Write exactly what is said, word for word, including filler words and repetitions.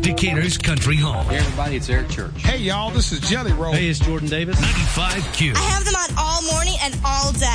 Decatur's country home. Hey, everybody, it's Eric Church. Hey, y'all, this is Jelly Roll. Hey, it's Jordan Davis. ninety-five Q. I have them on all morning and all day.